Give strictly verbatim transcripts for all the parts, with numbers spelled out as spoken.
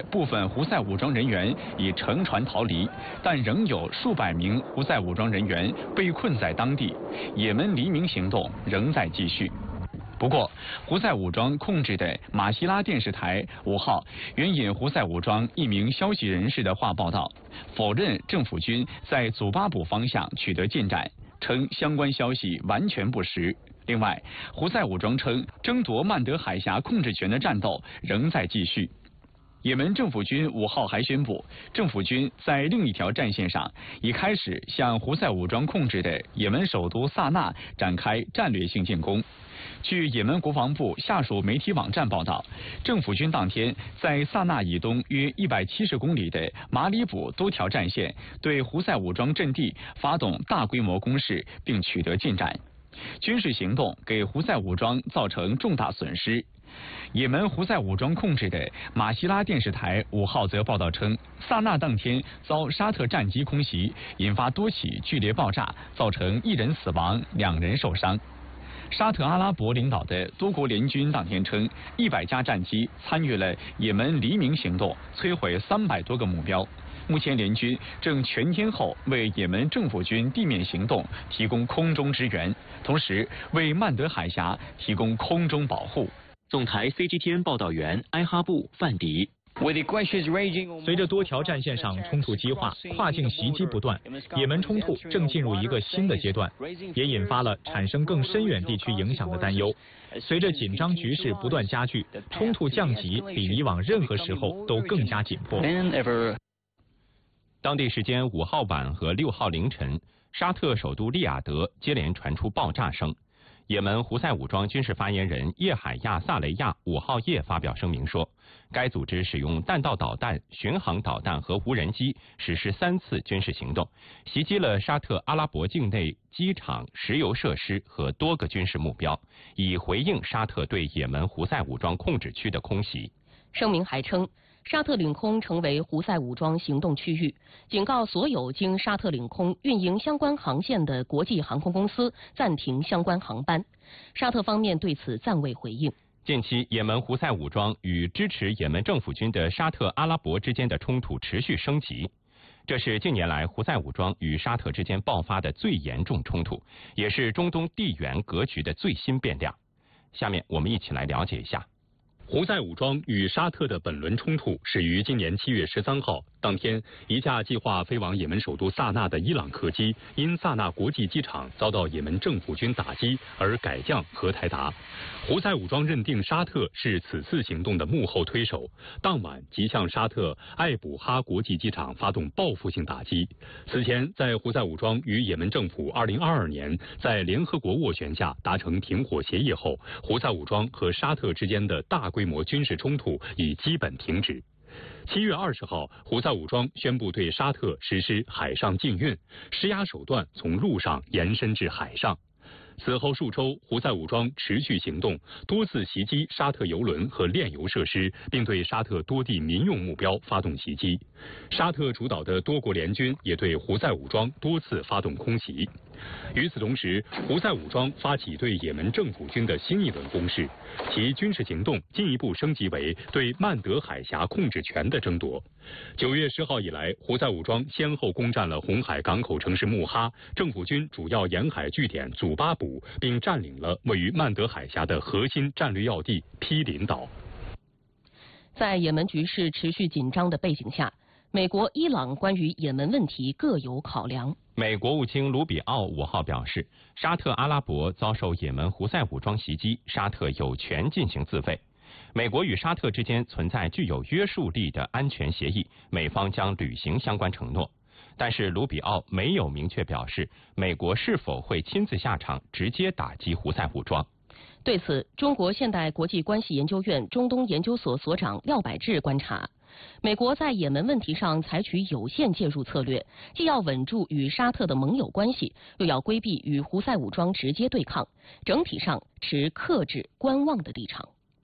部分胡塞武装人员已乘船逃离，但仍有数百名胡塞武装人员被困在当地。也门黎明行动仍在继续。不过，胡塞武装控制的马希拉电视台五号援引胡塞武装一名消息人士的话报道，否认政府军在祖巴卜方向取得进展，称相关消息完全不实。另外，胡塞武装称争夺曼德海峡控制权的战斗仍在继续。也门政府军五号还宣布，政府军在另一条战线上已开始向胡塞武装控制的也门首都萨那展开战略性进攻。据也门国防部下属媒体网站报道，政府军当天在萨那以东约一百七十公里的马里卜多条战线对胡塞武装阵地发动大规模攻势，并取得进展。军事行动给胡塞武装造成重大损失。也门胡塞武装控制的马希拉电视台五号则报道称，萨那当天遭沙特战机空袭，引发多起剧烈爆炸，造成一人死亡，两人受伤。沙特阿拉伯领导的多国联军当天称，一百架战机参与了也门黎明行动，摧毁三百多个目标。目前联军正全天候为也门政府军地面行动提供空中支援，同时为曼德海峡提供空中保护。 总台 C G T N 报道员埃哈布范迪。 随着多条战线上冲突激化，跨境袭击不断，也门冲突正进入一个新的阶段，也引发了产生更深远地区影响的担忧。随着紧张局势不断加剧，冲突降级比以往任何时候都更加紧迫。 当地时间五号晚和六号凌晨，沙特首都利雅得接连传出爆炸声。也门胡塞武装军事发言人叶海亚萨雷亚五号夜发表声明说，该组织使用弹道导弹、巡航导弹和无人机实施三次军事行动，袭击了沙特阿拉伯境内机场、石油设施和多个军事目标，以回应沙特对也门胡塞武装控制区的空袭。 声明还称，沙特领空成为胡塞武装行动区域，警告所有经沙特领空运营相关航线的国际航空公司暂停相关航班。沙特方面对此暂未回应。 近期，也门胡塞武装与支持也门政府军的沙特阿拉伯之间的冲突持续升级，这是近年来胡塞武装与沙特之间爆发的最严重冲突，也是中东地缘格局的最新变量。下面我们一起来了解一下。 胡塞武装与沙特的本轮冲突始于今年七月十三号，当天，一架计划飞往也门首都萨那的伊朗客机因萨那国际机场遭到也门政府军打击而改降荷台达。胡塞武装认定沙特是此次行动的幕后推手，当晚即向沙特艾卜哈国际机场发动报复性打击。此前，在胡塞武装与也门政府二零二二年在联合国斡旋下达成停火协议后，胡塞武装和沙特之间的大规模军事冲突已基本停止。七月二十号，胡塞武装宣布对沙特实施海上禁运，施压手段从陆上延伸至海上。此后数周，胡塞武装持续行动，多次袭击沙特油轮和炼油设施，并对沙特多地民用目标发动袭击。沙特主导的多国联军也对胡塞武装多次发动空袭。与此同时，胡塞武装发起对也门政府军的新一轮攻势，其军事行动进一步升级为对曼德海峡控制权的争夺。九月十号以来，胡塞武装先后攻占了红海港口城市穆哈、政府军主要沿海据点祖巴卜，并占领了位于曼德海峡的核心战略要地毗邻岛。 在也门局势持续紧张的背景下，美国、伊朗关于也门问题各有考量。 美国务卿卢比奥五号表示，沙特阿拉伯遭受也门胡塞武装袭击，沙特有权进行自卫。美国与沙特之间存在具有约束力的安全协议，美方将履行相关承诺。但是卢比奥没有明确表示美国是否会亲自下场直接打击胡塞武装。 对此，中国现代国际关系研究院中东研究所所长廖百志观察，美国在也门问题上采取有限介入策略，既要稳住与沙特的盟友关系，又要规避与胡塞武装直接对抗，整体上持克制观望的立场。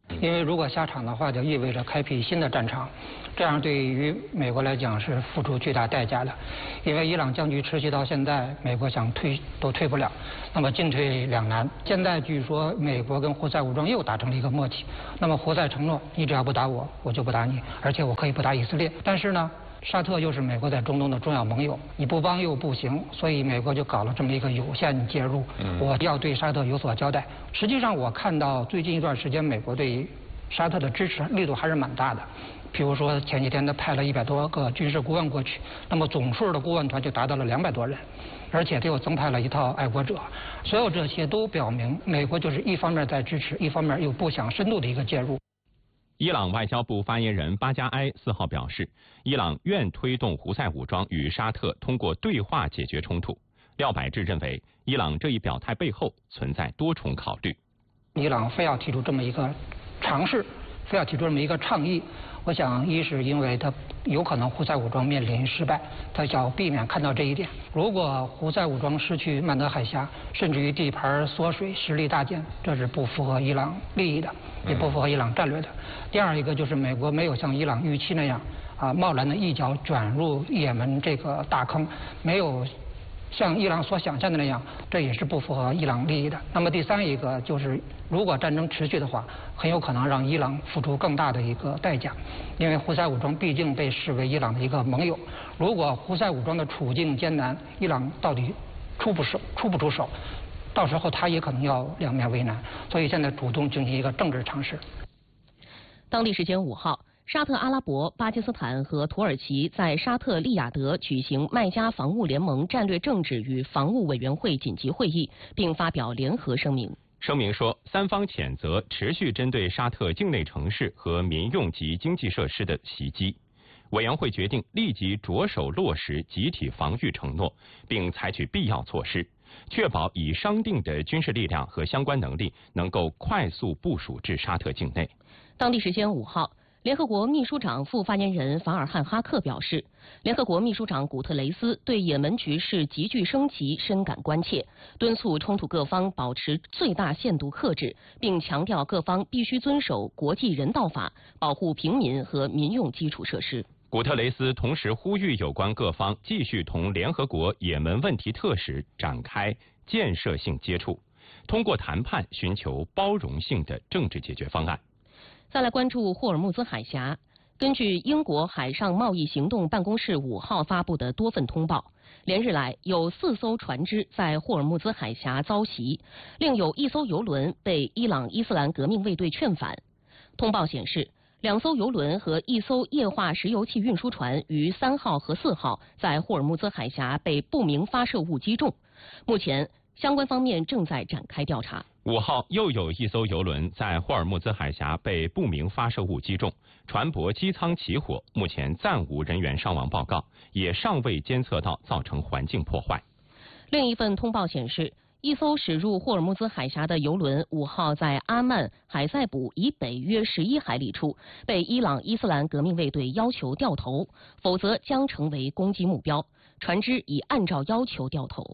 因为如果下场的话，就意味着开辟新的战场，这样对于美国来讲是付出巨大代价的。因为伊朗僵局持续到现在，美国想退都退不了，那么进退两难。现在据说美国跟胡塞武装又达成了一个默契，那么胡塞承诺，你只要不打我，我就不打你，而且我可以不打以色列。但是呢，沙特又是美国在中东的重要盟友，你不帮又不行，所以美国就搞了这么一个有限介入。我要对沙特有所交代。实际上，我看到最近一段时间，美国对沙特的支持力度还是蛮大的。比如说前几天他派了一百多个军事顾问过去，那么总数的顾问团就达到了两百多人，而且他又增派了一套爱国者。所有这些都表明，美国就是一方面在支持，一方面又不想深度的一个介入。 伊朗外交部发言人巴加埃四号表示，伊朗愿推动胡塞武装与沙特通过对话解决冲突。廖百志认为，伊朗这一表态背后存在多重考虑。 伊朗非要提出这么一个尝试，非要提出这么一个倡议，我想一是因为他有可能胡塞武装面临失败，他想避免看到这一点。如果胡塞武装失去曼德海峡，甚至于地盘缩水、实力大减，这是不符合伊朗利益的，也不符合伊朗战略的。第二一个就是美国没有像伊朗预期那样啊贸然的一脚卷入也门这个大坑，没有像伊朗所想象的那样，这也是不符合伊朗利益的。那么第三一个就是，如果战争持续的话，很有可能让伊朗付出更大的一个代价，因为胡塞武装毕竟被视为伊朗的一个盟友。如果胡塞武装的处境艰难，伊朗到底出不手出不出手，到时候他也可能要两面为难。所以现在主动进行一个政治尝试。 当地时间五号，沙特阿拉伯、巴基斯坦和土耳其在沙特利雅得举行麦加防务联盟战略政治与防务委员会紧急会议，并发表联合声明。 声明说，三方谴责持续针对沙特境内城市和民用及经济设施的袭击。委员会决定立即着手落实集体防御承诺，并采取必要措施，确保已商定的军事力量和相关能力能够快速部署至沙特境内。 当地时间五号，联合国秘书长副发言人法尔汉哈克表示，联合国秘书长古特雷斯对也门局势急剧升级深感关切，敦促冲突各方保持最大限度克制，并强调各方必须遵守国际人道法，保护平民和民用基础设施。 古特雷斯同时呼吁有关各方继续同联合国也门问题特使展开建设性接触，通过谈判寻求包容性的政治解决方案。 再来关注霍尔木兹海峡。根据英国海上贸易行动办公室五号发布的多份通报，连日来有四艘船只在霍尔木兹海峡遭袭，另有一艘油轮被伊朗伊斯兰革命卫队劝返。通报显示，两艘油轮和一艘液化石油气运输船于三号和四号在霍尔木兹海峡被不明发射物击中，目前相关方面正在展开调查。 五号又有一艘油轮在霍尔木兹海峡被不明发射物击中，船舶机舱起火，目前暂无人员伤亡报告，也尚未监测到造成环境破坏。 另一份通报显示，一艘驶入霍尔木兹海峡的油轮五号在阿曼海塞卜以北约十一海里处被伊朗伊斯兰革命卫队要求掉头，否则将成为攻击目标，船只已按照要求掉头。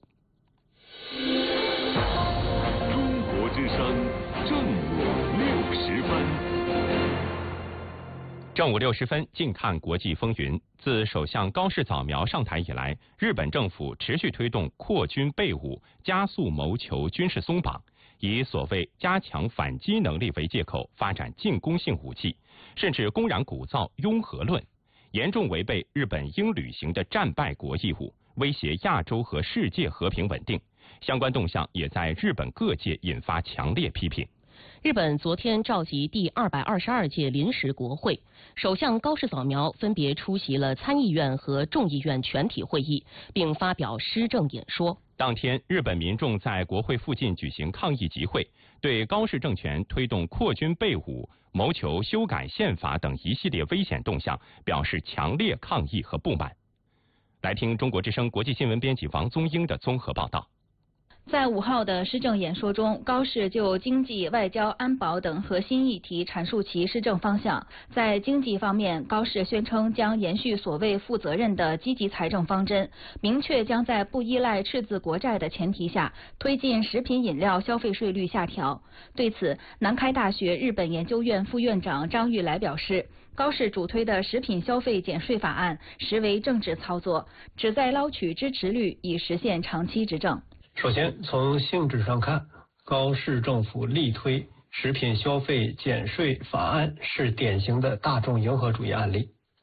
之声正午六十分。 正午六十分，近看国际风云。自首相高市早苗上台以来，日本政府持续推动扩军备武，加速谋求军事松绑，以所谓加强反击能力为借口，发展进攻性武器，甚至公然鼓噪拥核论，严重违背日本应履行的战败国义务，威胁亚洲和世界和平稳定。相关动向也在日本各界引发强烈批评。 日本昨天召集第二百二十二届临时国会，首相高市早苗分别出席了参议院和众议院全体会议，并发表施政演说。 当天，日本民众在国会附近举行抗议集会，对高市政权推动扩军备武、谋求修改宪法等一系列危险动向表示强烈抗议和不满。来听中国之声国际新闻编辑王宗英的综合报道。 在五号的施政演说中，高市就经济、外交、安保等核心议题阐述其施政方向。在经济方面，高市宣称将延续所谓负责任的积极财政方针，明确将在不依赖赤字国债的前提下，推进食品饮料消费税率下调。对此，南开大学日本研究院副院长张玉来表示，高市主推的食品消费减税法案实为政治操作，旨在捞取支持率，以实现长期执政。 首先，从性质上看，高市政府力推食品消费减税法案是典型的大众迎合主义案例。